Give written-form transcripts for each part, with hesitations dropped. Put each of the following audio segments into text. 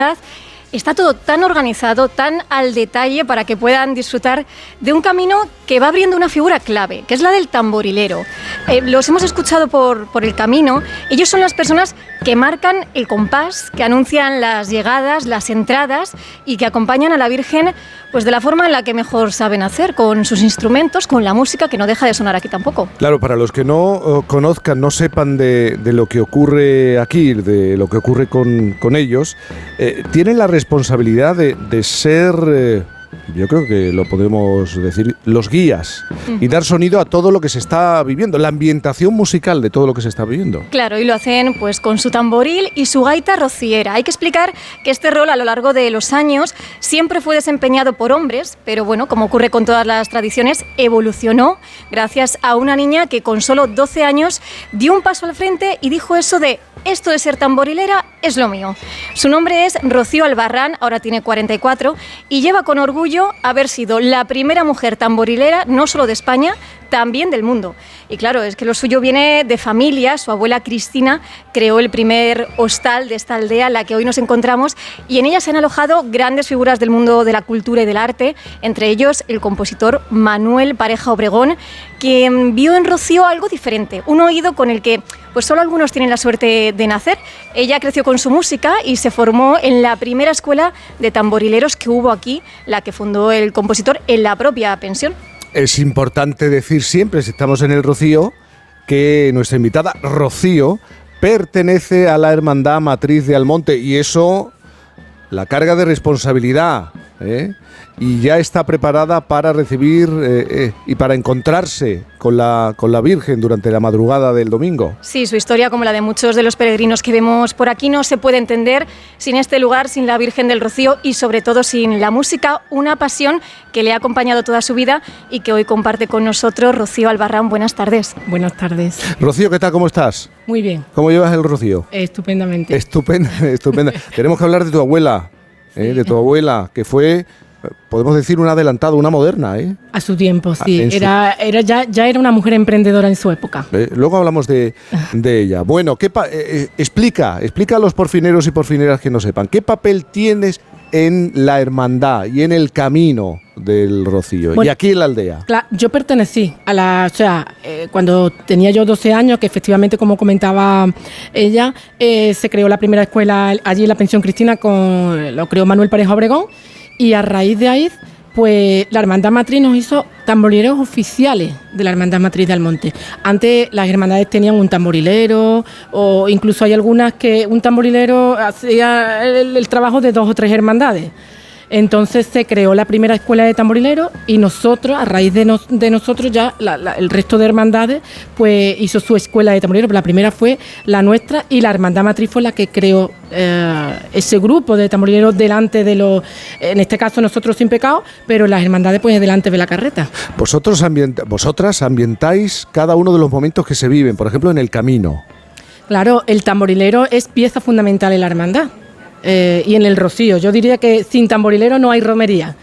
Está todo tan organizado, tan al detalle para que puedan disfrutar de un camino que va abriendo una figura clave, que es la del tamborilero. Los hemos escuchado por el camino. Ellos son las personas que marcan el compás, que anuncian las llegadas, las entradas y que acompañan a la Virgen pues de la forma en la que mejor saben hacer, con sus instrumentos, con la música que no deja de sonar aquí tampoco. Claro, para los que no conozcan, no sepan de lo que ocurre aquí, de lo que ocurre con ellos, tienen la responsabilidad de ser, yo creo que lo podemos decir, los guías y dar sonido a todo lo que se está viviendo, la ambientación musical de todo lo que se está viviendo. Claro, y lo hacen pues con su tamboril y su gaita rociera. Hay que explicar que este rol a lo largo de los años siempre fue desempeñado por hombres, pero bueno, como ocurre con todas las tradiciones, evolucionó gracias a una niña que con solo 12 años dio un paso al frente y dijo eso de: esto de ser tamborilera es lo mío. Su nombre es Rocío Albarrán, ahora tiene 44 y lleva con orgullo haber sido la primera mujer tamborilera, no solo de España, también del mundo. Y claro, es que lo suyo viene de familia. Su abuela Cristina creó el primer hostal de esta aldea en la que hoy nos encontramos y en ella se han alojado grandes figuras del mundo de la cultura y del arte, entre ellos el compositor Manuel Pareja Obregón, quien vio en Rocío algo diferente, un oído con el que pues solo algunos tienen la suerte de nacer. Ella creció con su música y se formó en la primera escuela de tamborileros que hubo aquí, la que fundó el compositor en la propia pensión. Es importante decir siempre, si estamos en el Rocío, que nuestra invitada Rocío pertenece a la Hermandad Matriz de Almonte y eso la carga de responsabilidad, y ya está preparada para recibir y para encontrarse con la Virgen durante la madrugada del domingo. Sí, su historia, como la de muchos de los peregrinos que vemos por aquí, no se puede entender sin este lugar, sin la Virgen del Rocío y sobre todo sin la música, una pasión que le ha acompañado toda su vida y que hoy comparte con nosotros. Rocío Albarrán, buenas tardes. Buenas tardes. Rocío, ¿qué tal? ¿Cómo estás? Muy bien. ¿Cómo llevas el Rocío? Estupendamente. Estupenda. Tenemos que hablar de tu abuela, sí. De tu abuela, que fue, podemos decir, una adelantada, una moderna, ¿eh? A su tiempo, sí. Ya era una mujer emprendedora en su época. Luego hablamos de ella. Bueno, explica a los porfineros y porfineras que no sepan, ¿qué papel tienes en la hermandad y en el camino del Rocío, bueno, y aquí en la aldea? Claro, yo pertenecí a cuando tenía yo 12 años, que efectivamente, como comentaba ella, se creó la primera escuela allí en la Pensión Cristina, lo creó Manuel Pareja Obregón, y a raíz de ahí, pues la Hermandad Matriz nos hizo tamborileros oficiales de la Hermandad Matriz de Almonte. Antes las hermandades tenían un tamborilero, o incluso hay algunas que un tamborilero hacía el trabajo de 2 o 3 hermandades. Entonces se creó la primera escuela de tamborileros y nosotros, a raíz de nosotros, ya el resto de hermandades pues hizo su escuela de tamborileros. La primera fue la nuestra y la Hermandad Matriz fue la que creó ese grupo de tamborileros delante de en este caso nosotros sin pecado, pero las hermandades pues delante de la carreta. Vosotras ambientáis cada uno de los momentos que se viven, por ejemplo en el camino. Claro, el tamborilero es pieza fundamental en la hermandad. Y en el Rocío, yo diría que sin tamborilero no hay romería.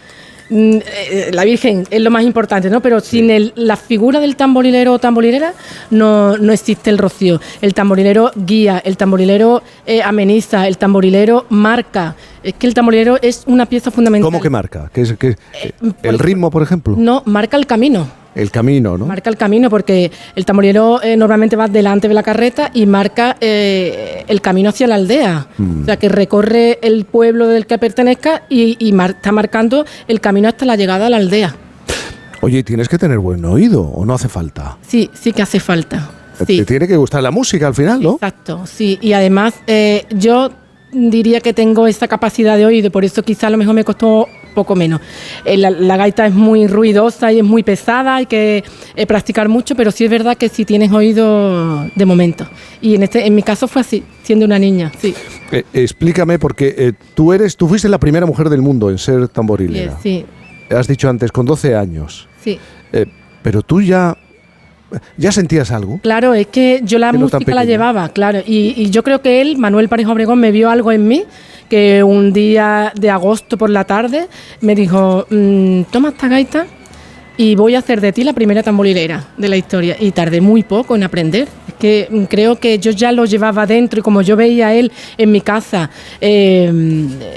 La Virgen es lo más importante, ¿no? Pero sin la figura del tamborilero o tamborilera no existe el Rocío. El tamborilero guía, el tamborilero ameniza, el tamborilero marca. Es que el tamborilero es una pieza fundamental. ¿Cómo que marca? ¿El ritmo, por ejemplo? No, marca el camino. El camino, ¿no? Marca el camino porque el tamborilero normalmente va delante de la carreta y marca el camino hacia la aldea. O sea, que recorre el pueblo del que pertenezca y está marcando el camino hasta la llegada a la aldea. Oye, ¿tienes que tener buen oído o no hace falta? Sí que hace falta. Te tiene que gustar la música al final, ¿no? Exacto, sí. Y además yo diría que tengo esa capacidad de oído, por eso quizá a lo mejor me costó poco menos. La gaita es muy ruidosa y es muy pesada, hay que practicar mucho, pero sí es verdad que sí tienes oído de momento. Y en mi caso fue así, siendo una niña, sí. Explícame, porque tú fuiste la primera mujer del mundo en ser tamborilera. Sí. Has dicho antes, con 12 años. Sí. Pero tú ¿ya sentías algo? Claro, es que yo la música la llevaba, claro. Y yo creo que Manuel Pareja Obregón, me vio algo en mí, que un día de agosto por la tarde me dijo, toma esta gaita y voy a hacer de ti la primera tamborilera de la historia. Y tardé muy poco en aprender. Es que creo que yo ya lo llevaba dentro y como yo veía a él en mi casa